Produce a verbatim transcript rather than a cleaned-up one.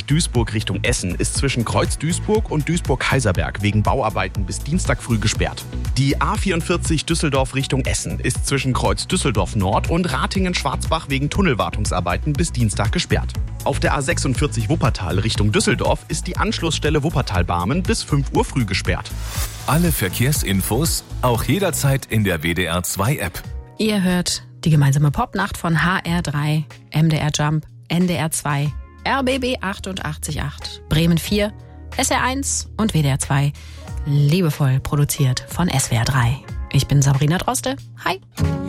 Duisburg Richtung Essen ist zwischen Kreuz Duisburg und Duisburg-Kaiserberg wegen Bauarbeiten bis Dienstag früh gesperrt. Die A vierundvierzig Düsseldorf Richtung Essen ist zwischen Kreuz Düsseldorf Nord und Ratingen-Schwarzbach wegen Tunnelwartungsarbeiten bis Dienstag gesperrt. Auf der A sechsundvierzig Wuppertal Richtung Düsseldorf ist die Anschlussstelle Wuppertal-Barmen bis fünf Uhr früh gesperrt. Alle Verkehrsinfos auch jederzeit in der W D R zwei App. Ihr hört die gemeinsame Popnacht von H R drei, M D R Jump, N D R zwei, R B B achtundachtzig Komma acht, Bremen vier, S R eins und W D R zwei. Liebevoll produziert von S W R drei. Ich bin Sabrina Droste. Hi.